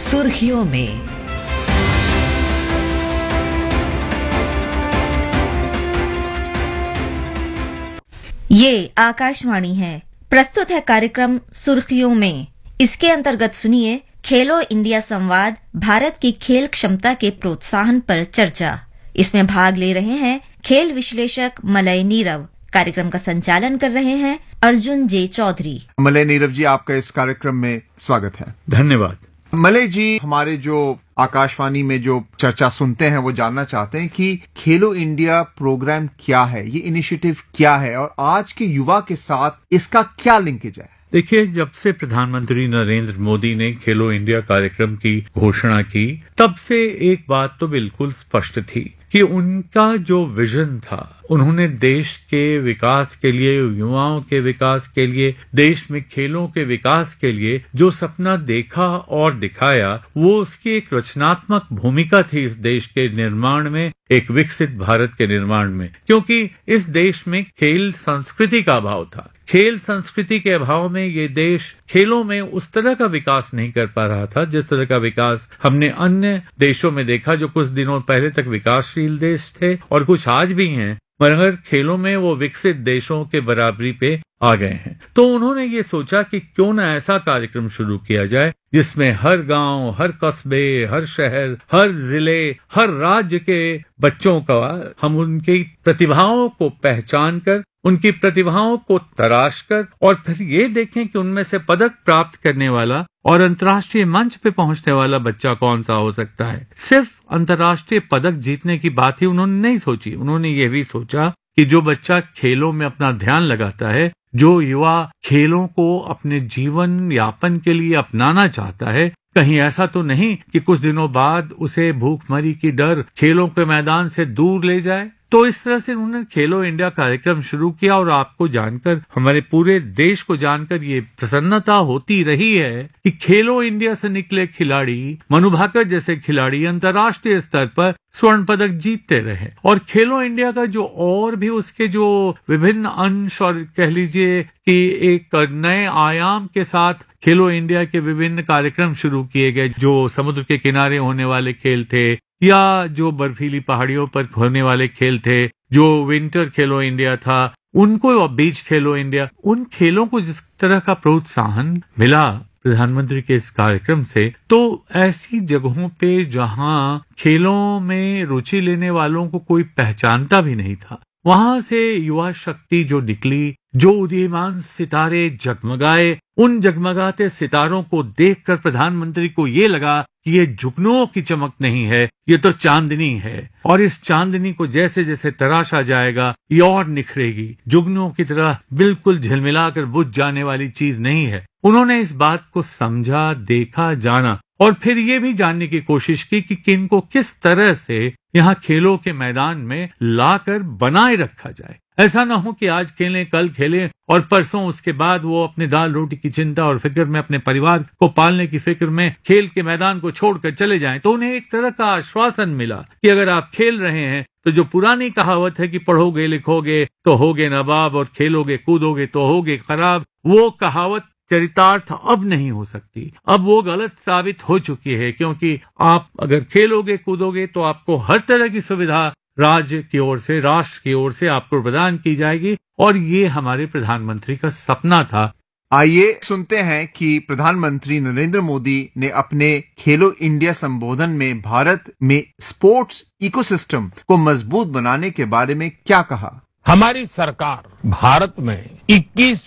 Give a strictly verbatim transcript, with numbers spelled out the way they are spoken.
सुर्खियों में। ये आकाशवाणी है। प्रस्तुत है कार्यक्रम सुर्खियों में। इसके अंतर्गत सुनिए खेलो इंडिया संवाद, भारत की खेल क्षमता के प्रोत्साहन पर चर्चा। इसमें भाग ले रहे हैं खेल विश्लेषक मलय नीरव। कार्यक्रम का संचालन कर रहे हैं अर्जुन जे चौधरी। मलय नीरव जी, आपका इस कार्यक्रम में स्वागत है। धन्यवाद। मलय जी, हमारे जो आकाशवाणी में जो चर्चा सुनते हैं वो जानना चाहते हैं कि खेलो इंडिया प्रोग्राम क्या है, ये इनिशिएटिव क्या है और आज के युवा के साथ इसका क्या लिंकेज है। देखिए, जब से प्रधानमंत्री नरेंद्र मोदी ने खेलो इंडिया कार्यक्रम की घोषणा की, तब से एक बात तो बिल्कुल स्पष्ट थी कि उनका जो विजन था, उन्होंने देश के विकास के लिए, युवाओं के विकास के लिए, देश में खेलों के विकास के लिए जो सपना देखा और दिखाया, वो उसकी एक रचनात्मक भूमिका थी इस देश के निर्माण में, एक विकसित भारत के निर्माण में। क्योंकि इस देश में खेल संस्कृति का अभाव था। खेल संस्कृति के अभाव में ये देश खेलों में उस तरह का विकास नहीं कर पा रहा था जिस तरह का विकास हमने अन्य देशों में देखा, जो कुछ दिनों पहले तक विकासशील देश थे और कुछ आज भी हैं, मगर खेलों में वो विकसित देशों के बराबरी पे आ गए हैं। तो उन्होंने ये सोचा कि क्यों न ऐसा कार्यक्रम शुरू किया जाए जिसमें हर गांव, हर कस्बे, हर शहर, हर जिले, हर राज्य के बच्चों का हम उनकी प्रतिभाओं को पहचान कर, उनकी प्रतिभाओं को तराश कर और फिर ये देखें कि उनमें से पदक प्राप्त करने वाला और अंतर्राष्ट्रीय मंच पे पहुंचने वाला बच्चा कौन सा हो सकता है। सिर्फ अंतर्राष्ट्रीय पदक जीतने की बात ही उन्होंने नहीं सोची, उन्होंने ये भी सोचा कि जो बच्चा खेलों में अपना ध्यान लगाता है, जो युवा खेलों को अपने जीवन यापन के लिए अपनाना चाहता है, कहीं ऐसा तो नहीं कि कुछ दिनों बाद उसे भूखमरी की डर खेलों के मैदान से दूर ले जाए। तो इस तरह से उन्होंने खेलो इंडिया कार्यक्रम शुरू किया और आपको जानकर, हमारे पूरे देश को जानकर ये प्रसन्नता होती रही है कि खेलो इंडिया से निकले खिलाड़ी, मनु भाकर जैसे खिलाड़ी अंतर्राष्ट्रीय स्तर पर स्वर्ण पदक जीतते रहे। और खेलो इंडिया का जो और भी उसके जो विभिन्न अंश और कह लीजिए कि एक नए आयाम के साथ खेलो इंडिया के विभिन्न कार्यक्रम शुरू किए गए, जो समुद्र के किनारे होने वाले खेल थे या जो बर्फीली पहाड़ियों पर होने वाले खेल थे, जो विंटर खेलो इंडिया था, उनको बीच खेलो इंडिया, उन खेलों को जिस तरह का प्रोत्साहन मिला प्रधानमंत्री के इस कार्यक्रम से, तो ऐसी जगहों पे जहां खेलों में रुचि लेने वालों को कोई पहचानता भी नहीं था, वहां से युवा शक्ति जो निकली, जो उदीयमान सितारे जगमगाए, उन जगमगाते सितारों को देखकर प्रधानमंत्री को ये लगा कि ये जुगनुओं की चमक नहीं है, ये तो चांदनी है। और इस चांदनी को जैसे जैसे तराशा जाएगा ये और निखरेगी, जुगनुओं की तरह बिल्कुल झिलमिलाकर बुझ जाने वाली चीज नहीं है। उन्होंने इस बात को समझा, देखा, जाना और फिर ये भी जानने की कोशिश की कि किनको किस तरह से यहाँ खेलों के मैदान में लाकर बनाए रखा जाए। ऐसा ना हो कि आज खेलें, कल खेलें और परसों उसके बाद वो अपने दाल रोटी की चिंता और फिक्र में, अपने परिवार को पालने की फिक्र में खेल के मैदान को छोड़कर चले जाएं। तो उन्हें एक तरह का आश्वासन मिला कि अगर आप खेल रहे हैं तो जो पुरानी कहावत है कि पढ़ोगे लिखोगे तो होगे नवाब और खेलोगे कूदोगे तो होगे खराब, वो कहावत चरितार्थ अब नहीं हो सकती। अब वो गलत साबित हो चुकी है, क्योंकि आप अगर खेलोगे कूदोगे तो आपको हर तरह की सुविधा राज्य की ओर से, राष्ट्र की ओर से आपको प्रदान की जाएगी और ये हमारे प्रधानमंत्री का सपना था। आइए सुनते हैं कि प्रधानमंत्री नरेंद्र मोदी ने अपने खेलो इंडिया संबोधन में भारत में स्पोर्ट्स इकोसिस्टम को मजबूत बनाने के बारे में क्या कहा। हमारी सरकार भारत में इक्कीस